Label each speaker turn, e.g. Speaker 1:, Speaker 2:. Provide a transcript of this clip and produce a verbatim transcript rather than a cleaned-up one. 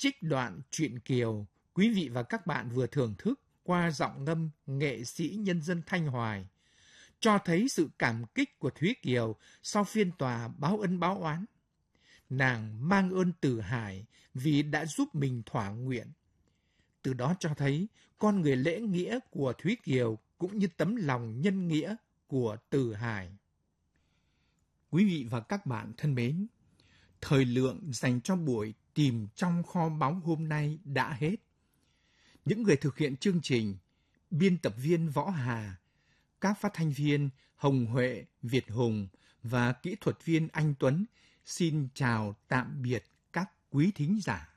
Speaker 1: Trích đoạn truyện Kiều, quý vị và các bạn vừa thưởng thức qua giọng ngâm nghệ sĩ nhân dân Thanh Hoài, cho thấy sự cảm kích của Thúy Kiều sau phiên tòa báo ân báo oán. Nàng mang ơn Từ Hải vì đã giúp mình thỏa nguyện. Từ đó cho thấy con người lễ nghĩa của Thúy Kiều cũng như tấm lòng nhân nghĩa của Từ Hải. Quý vị và các bạn thân mến, thời lượng dành cho buổi Tìm trong kho báu hôm nay đã hết. Những người thực hiện chương trình, biên tập viên Võ Hà, các phát thanh viên Hồng Huệ, Việt Hùng và kỹ thuật viên Anh Tuấn xin chào tạm biệt các quý thính giả.